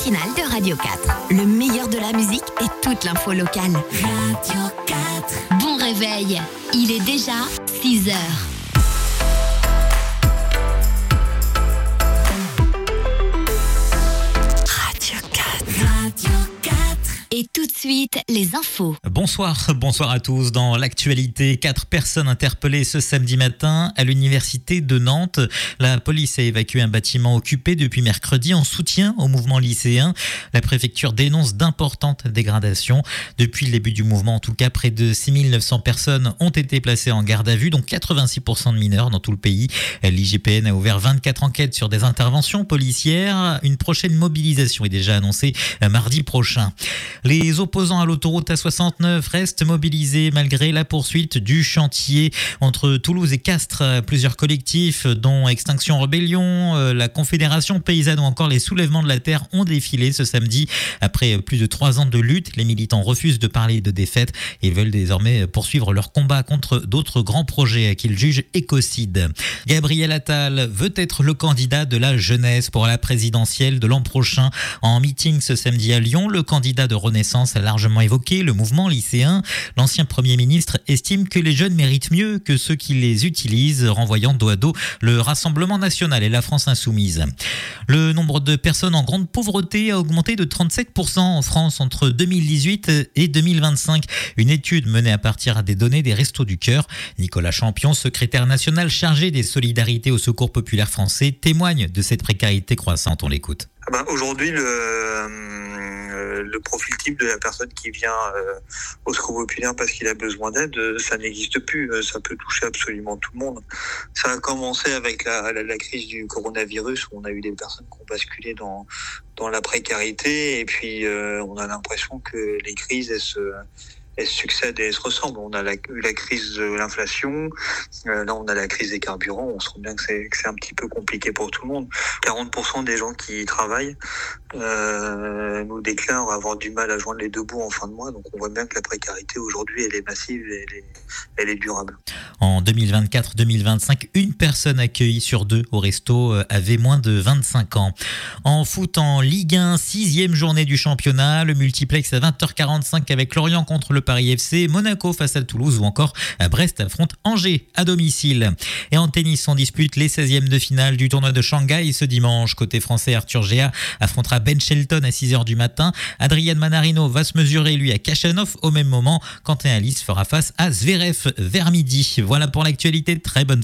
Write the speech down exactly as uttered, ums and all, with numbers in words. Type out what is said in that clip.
matinale de Radio quatre. Le meilleur de la musique et toute l'info locale. Radio quatre. Bon réveil, il est déjà six heures. Radio quatre. Radio quatre. Et tout de suite, les infos. Bonsoir, bonsoir à tous. Dans l'actualité, quatre personnes interpellées ce samedi matin à l'université de Nantes. La police a évacué un bâtiment occupé depuis mercredi en soutien au mouvement lycéen. La préfecture dénonce d'importantes dégradations. Depuis le début du mouvement, en tout cas, près de six mille neuf cents personnes ont été placées en garde à vue, dont quatre-vingt-six pour cent de mineurs dans tout le pays. L'I G P N a ouvert vingt-quatre enquêtes sur des interventions policières. Une prochaine mobilisation est déjà annoncée mardi prochain. Les opposants à l'autoroute A soixante-neuf restent mobilisés malgré la poursuite du chantier entre Toulouse et Castres. Plusieurs collectifs, dont Extinction Rebellion, la Confédération Paysanne ou encore les Soulèvements de la Terre, ont défilé ce samedi. Après plus de trois ans de lutte, les militants refusent de parler de défaite et veulent désormais poursuivre leur combat contre d'autres grands projets qu'ils jugent écocides. Gabriel Attal veut être le candidat de la jeunesse pour la présidentielle de l'an prochain. En meeting ce samedi à Lyon, le candidat de Renaissance a largement évoqué le mouvement lycéen. L'ancien Premier ministre estime que les jeunes méritent mieux que ceux qui les utilisent, renvoyant dos à dos le Rassemblement national et la France insoumise. Le nombre de personnes en grande pauvreté a augmenté de trente-sept pour cent en France entre deux mille dix-huit et deux mille vingt-cinq. Une étude menée à partir des données des Restos du Cœur. Nicolas Champion, secrétaire national chargé des solidarités au Secours populaire français, témoigne de cette précarité croissante. On l'écoute. Ah ben aujourd'hui, le, euh, le profil type de la personne qui vient euh, au Secours populaire parce qu'il a besoin d'aide, ça n'existe plus. Ça peut toucher absolument tout le monde. Ça a commencé avec la, la, la crise du coronavirus où on a eu des personnes qui ont basculé dans, dans la précarité et puis euh, on a l'impression que les crises, elles se... elles succèdent et elles se ressemblent. On a la, eu la crise de l'inflation, euh, là on a la crise des carburants, on se rend bien que c'est, que c'est un petit peu compliqué pour tout le monde. quarante pour cent des gens qui travaillent euh, nous déclarent avoir du mal à joindre les deux bouts en fin de mois, donc on voit bien que la précarité aujourd'hui elle est massive et elle est, elle est durable. En deux mille vingt-quatre deux mille vingt-cinq, une personne accueillie sur deux au resto avait moins de vingt-cinq ans. En foot, en Ligue un, sixième journée du championnat, le multiplex à vingt heures quarante-cinq avec Lorient contre le Paris F C, Monaco face à Toulouse ou encore à Brest affronte Angers à domicile. Et en tennis, on dispute les seizièmes de finale du tournoi de Shanghai ce dimanche. Côté français, Arthur Géa affrontera Ben Shelton à six heures du matin. Adrian Manarino va se mesurer lui à Khachanov au même moment. Quentin Alice fera face à Zverev vers midi. Voilà pour l'actualité. Très bonne